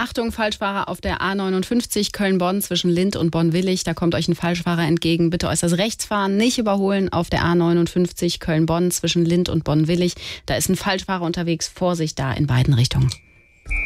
Achtung, Falschfahrer auf der A59 Köln-Bonn zwischen Lindt und Bonn-Willig. Da kommt euch ein Falschfahrer entgegen. Bitte äußerst rechts fahren, nicht überholen auf der A59 Köln-Bonn zwischen Lindt und Bonn-Willig. Da ist ein Falschfahrer unterwegs. Vorsicht da in beiden Richtungen.